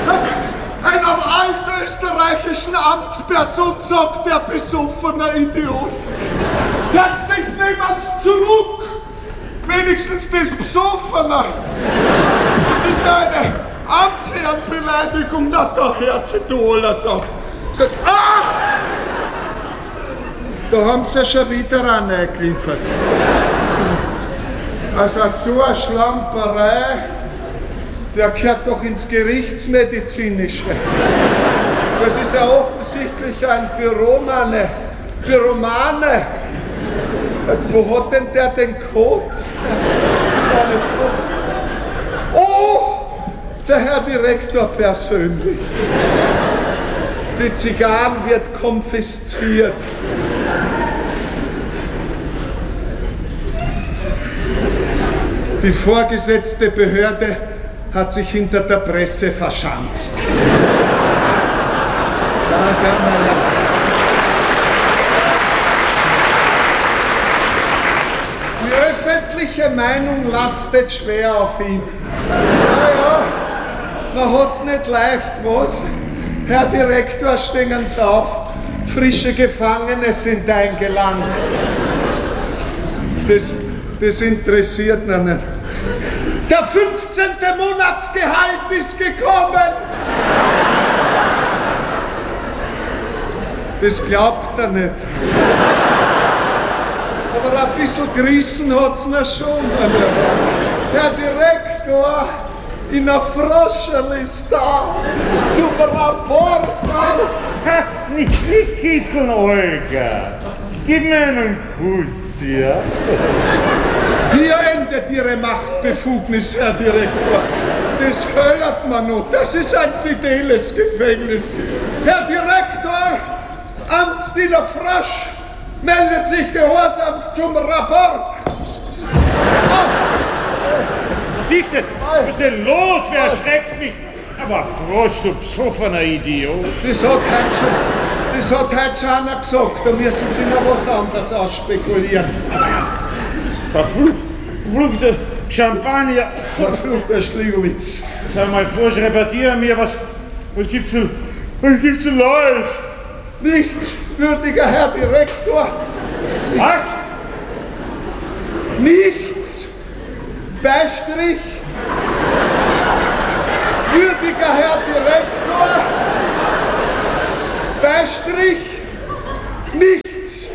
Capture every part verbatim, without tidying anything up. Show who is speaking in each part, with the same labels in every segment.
Speaker 1: Einer altösterreichischen Amtsperson sagt der besoffene Idiot. Jetzt das niemand's zurück. Wenigstens das Besoffene. Das ist eine Amtsherrenbeleidigung, da der Herzetoler sagt. Sagt, ach! Da haben sie ja schon wieder reingeliefert. Also so eine Schlamperei, der gehört doch ins Gerichtsmedizinische. Das ist ja offensichtlich ein Büromane. Büromane. Wo hat denn der den Code? Das war nicht so. Oh, der Herr Direktor persönlich. Die Zigarren wird konfisziert. Die vorgesetzte Behörde hat sich hinter der Presse verschanzt. Die öffentliche Meinung lastet schwer auf ihn. Naja, man hat's nicht leicht, was? Herr Direktor, stehen Sie auf. Frische Gefangene sind eingelangt. Das, das interessiert noch nicht. Der fünfzehnte Monatsgehalt ist gekommen! Das glaubt er nicht. Aber ein bisschen gerissen hat's noch schon. Der Direktor in der Froscherl ist da zum Rapport.
Speaker 2: Nicht, nicht kitzeln, Olga. Gib mir einen Kuss, ja?
Speaker 1: Hier endet Ihre Machtbefugnis, Herr Direktor. Das fördert man noch. Das ist ein fideles Gefängnis. Herr Direktor, Amtsdiener Frosch meldet sich gehorsams zum Rapport.
Speaker 2: Siehst du, was ist denn los? Wer erschreckt mich? Aber Frosch, du besoffener Idiot.
Speaker 1: Das hat heute schon, das hat heute schon einer gesagt. Da müssen Sie noch was anderes ausspekulieren.
Speaker 2: Verflucht, verfluchter Champagner.
Speaker 1: Verfluchter Schliegowitz.
Speaker 2: Sag mal, Frosch, repariere mir, was, was gibt's zu, was gibt's zu Neues?
Speaker 1: Nichts, würdiger Herr Direktor.
Speaker 2: Was?
Speaker 1: Nichts. Beistrich. Würdiger Herr Direktor. Beistrich. Nichts.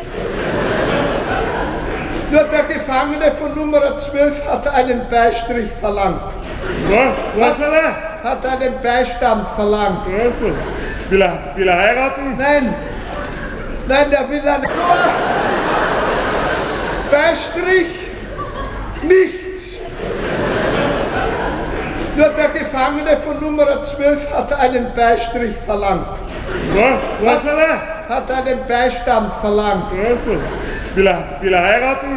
Speaker 1: Nur der Gefangene von Nummer zwölf hat einen Beistrich verlangt.
Speaker 2: Was? Was will er?
Speaker 1: Hat einen Beistand verlangt.
Speaker 2: Will er, will er heiraten?
Speaker 1: Nein. Nein, der will einen Beistrich. Nichts. Nur der Gefangene von Nummer zwölf hat einen Beistrich verlangt.
Speaker 2: Was? Was will er?
Speaker 1: Hat einen Beistand verlangt.
Speaker 2: Will er, will er heiraten?